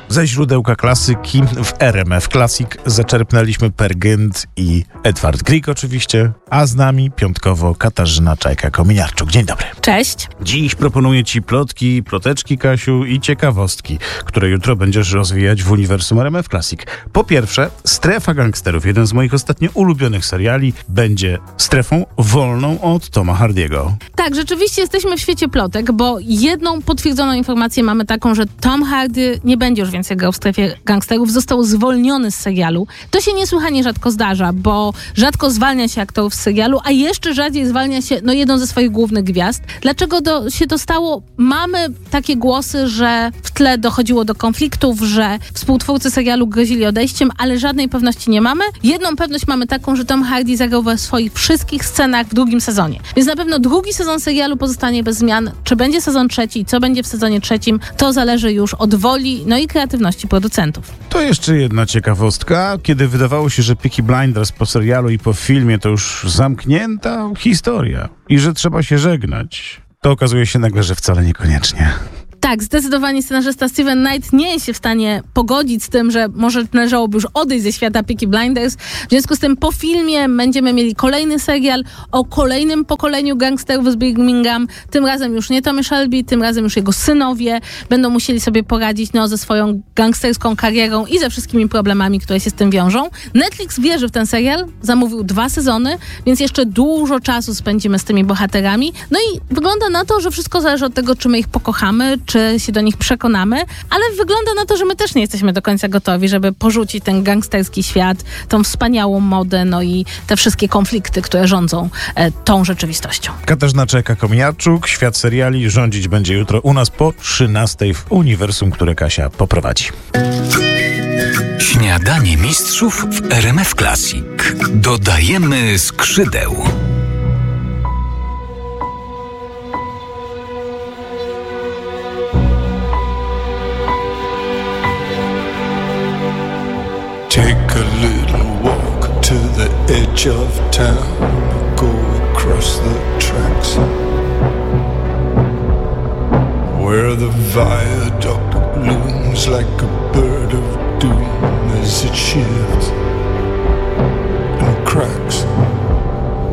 Ze źródełka klasyki w RMF Classic zaczerpnęliśmy Peer Gynt i Edward Grieg oczywiście, a z nami piątkowo Katarzyna Czajka-Kominiarczuk. Dzień dobry. Cześć. Dziś proponuję Ci plotki, ploteczki, Kasiu, i ciekawostki, które jutro będziesz rozwijać w uniwersum RMF Classic. Po pierwsze, Strefa Gangsterów, jeden z moich ostatnio ulubionych seriali, będzie strefą wolną od Toma Hardiego. Tak, rzeczywiście jesteśmy w świecie plotek, bo jedną potwierdzoną informację mamy taką, że Tom Hardy nie będzie już więcej grał w Strefie Gangsterów, został zwolniony z serialu. To się niesłychanie rzadko zdarza, bo rzadko zwalnia się aktorów z serialu, a jeszcze rzadziej zwalnia się jedną ze swoich głównych gwiazd. Dlaczego się to stało? Mamy takie głosy, że w tle dochodziło do konfliktów, że współtwórcy serialu grozili odejściem, ale żadnej pewności nie mamy. Jedną pewność mamy taką, że Tom Hardy zagrał we swoich wszystkich scenach w drugim sezonie. Więc na pewno drugi sezon serialu pozostanie bez zmian. Czy będzie sezon trzeci i co będzie w sezonie trzecim, to zależy już od woli, i kreatywności producentów. To jeszcze jedna ciekawostka. Kiedy wydawało się, że Peaky Blinders po serialu i po filmie to już zamknięta historia i że trzeba się żegnać, to okazuje się nagle, że wcale niekoniecznie. Tak, zdecydowanie scenarzysta Steven Knight nie jest się w stanie pogodzić z tym, że może należałoby już odejść ze świata Peaky Blinders. W związku z tym po filmie będziemy mieli kolejny serial o kolejnym pokoleniu gangsterów z Birmingham. Tym razem już nie Tommy Shelby, tym razem już jego synowie będą musieli sobie poradzić ze swoją gangsterską karierą i ze wszystkimi problemami, które się z tym wiążą. Netflix wierzy w ten serial, zamówił 2 sezony, więc jeszcze dużo czasu spędzimy z tymi bohaterami. I wygląda na to, że wszystko zależy od tego, czy my ich pokochamy, czy się do nich przekonamy, ale wygląda na to, że my też nie jesteśmy do końca gotowi, żeby porzucić ten gangsterski świat, tą wspaniałą modę, i te wszystkie konflikty, które rządzą tą rzeczywistością. Katarzyna Czajka-Kominiarczuk, świat seriali rządzić będzie jutro u nas po 13:00 w uniwersum, które Kasia poprowadzi. Śniadanie mistrzów w RMF Classic. Dodajemy skrzydeł. Take a little walk to the edge of town, go across the tracks, where the viaduct looms like a bird of doom as it shifts and cracks.